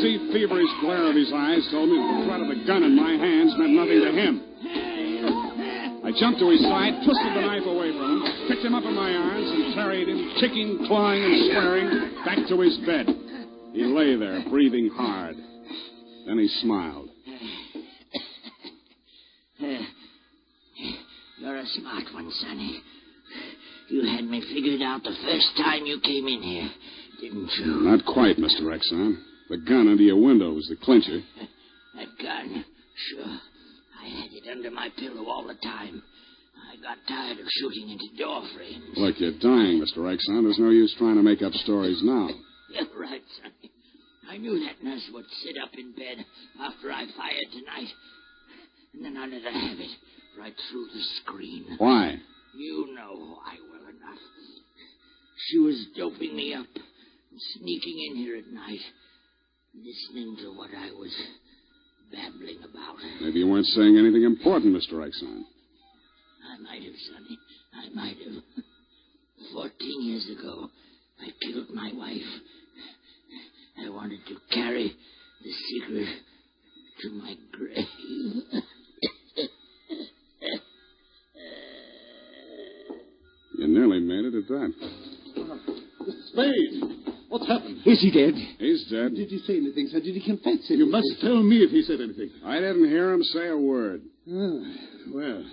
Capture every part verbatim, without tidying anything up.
hazy, feverish glare of his eyes told me that the threat of a gun in my hands meant nothing to him. I jumped to his side, twisted the knife away from him, picked him up in my arms, and carried him, kicking, clawing, and swearing, back to his bed. He lay there, breathing hard. Then he smiled. You're a smart one, Sonny. You had me figured out the first time you came in here, didn't you? Not quite, Mister Exxon. The gun under your window was the clincher. That gun? Sure. I had it under my pillow all the time. I got tired of shooting into door frames. Look, you're dying, Mister Exxon. There's no use trying to make up stories now. You're right, Sonny. I knew that nurse would sit up in bed after I fired tonight. And then I let her have it right through the screen. Why? You know why well enough. She was doping me up and sneaking in here at night, listening to what I was babbling about. Maybe you weren't saying anything important, Mister Exxon. I might have, Sonny. I might have. Fourteen years ago, I killed my wife. I wanted to carry the secret to my grave. You nearly made it at that. Mister Spade, what's happened? Is he dead? He's dead. Did he say anything, sir? Did he confess anything? You must tell me if he said anything. I didn't hear him say a word. Ah, well.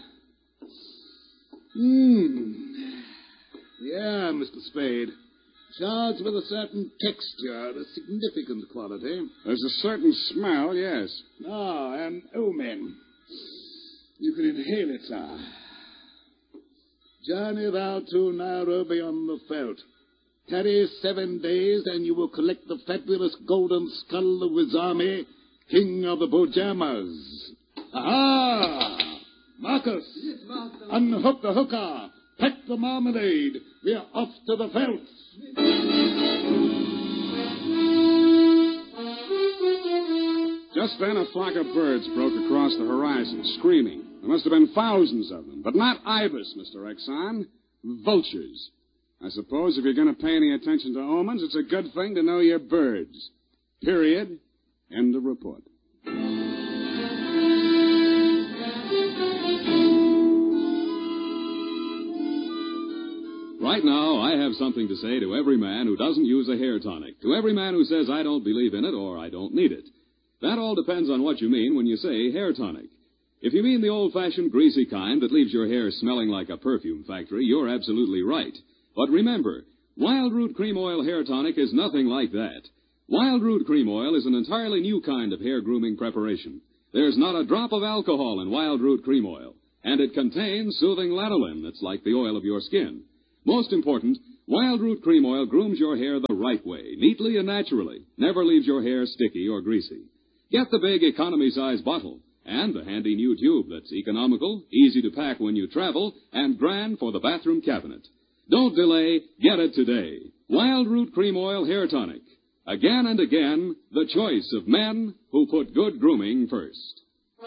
Hmm. Yeah, Mister Spade. Shards with a certain texture, a significant quality. There's a certain smell, yes. Ah, an omen. You can inhale it, sir. Journey thou to Nairobi on the veldt. Tarry seven days, and you will collect the fabulous golden skull of Wizami, king of the Bojamas. Aha! Marcus, Yes, master. unhook the hooker. Pack the marmalade. We are off to the veldt. Just then, a flock of birds broke across the horizon, screaming. There must have been thousands of them, but not ibis, Mister Exxon. Vultures. I suppose if you're going to pay any attention to omens, it's a good thing to know your birds. Period. End of report. Right now, I have something to say to every man who doesn't use a hair tonic, to every man who says I don't believe in it or I don't need it. That all depends on what you mean when you say hair tonic. If you mean the old-fashioned greasy kind that leaves your hair smelling like a perfume factory, you're absolutely right. But remember, Wild Root Cream Oil Hair Tonic is nothing like that. Wild Root Cream Oil is an entirely new kind of hair grooming preparation. There's not a drop of alcohol in Wild Root Cream Oil, and it contains soothing lanolin that's like the oil of your skin. Most important, Wild Root Cream Oil grooms your hair the right way, neatly and naturally, never leaves your hair sticky or greasy. Get the big economy-size bottle and the handy new tube that's economical, easy to pack when you travel, and grand for the bathroom cabinet. Don't delay, get it today. Wild Root Cream Oil Hair Tonic. Again and again, the choice of men who put good grooming first.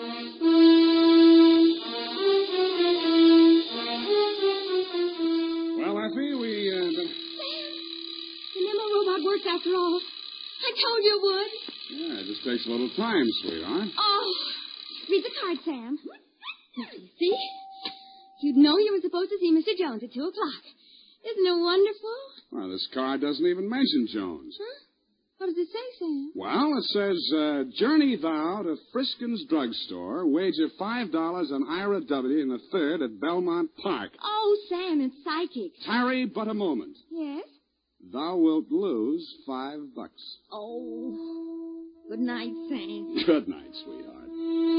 Well, Effie, we, uh... The Nemo robot works after all. I told you it would. Yeah, it just takes a little time, sweetheart. Oh, read the card, Sam. See? You'd know you were supposed to see Mister Jones at two o'clock. Isn't it wonderful? Well, this card doesn't even mention Jones. Huh? What does it say, Sam? Well, it says, uh, journey thou to Friskin's Drugstore, wager five dollars on Ira W. in the third at Belmont Park. Oh, Sam, it's psychic. Tarry but a moment. Yes? Thou wilt lose five bucks. Oh. Good night, Sam. Good night, sweetheart.